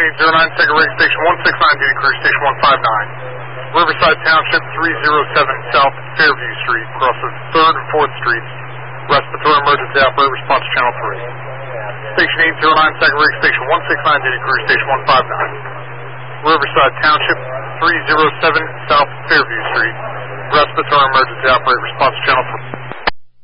Station 809, second rig, Station 169, duty crew, Station 159. Riverside Township, 307 South Fairview Street, crosses 3rd and 4th Streets. Respiratory emergency operator, response to Channel 3. Station 809, second rig, Station 169, duty crew, Station 159. Riverside Township, 307 South Fairview Street. Respiratory emergency operator, response to Channel 3.